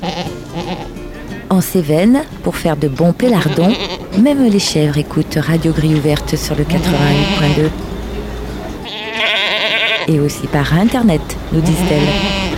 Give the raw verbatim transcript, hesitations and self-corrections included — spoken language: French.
En Cévennes, pour faire de bons pélardons, même les chèvres écoutent Radio Grille Ouverte sur le quatre-vingt-huit point deux. Et aussi par Internet, nous disent-elles.